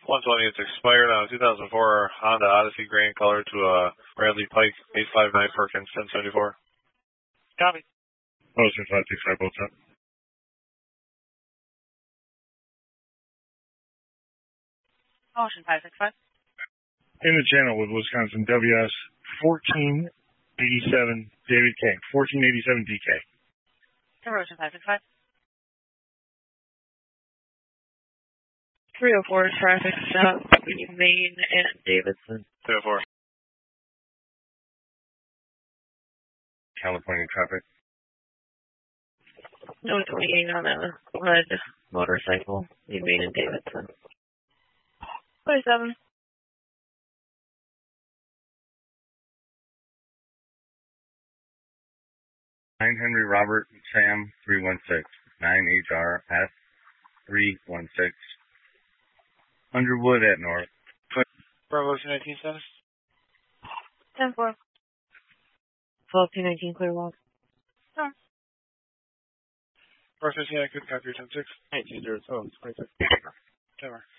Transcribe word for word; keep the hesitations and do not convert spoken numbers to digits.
one twenty, it's expired on a two thousand four Honda Odyssey gray in color to a Bradley Pike eight five nine Perkins ten seventy-four. Copy. Motion five six five, both up. Motion five six five. In the channel with Wisconsin W S fourteen eighty-seven David K. fourteen eighty-seven D K. Motion five six five. three oh four traffic stop between Maine and Davidson. three oh four. California traffic. No waiting on a red motorcycle between Maine and Davidson. twenty-seven. nine Henry Robert Sam three one six. nine H R S three one six. Underwood at North. Bravo two nineteen status. ten four. twelve two nineteen clear walk. Sure. Bravo fifteen, I could copy your ten six. nineteen zero two, twenty-six. Camera.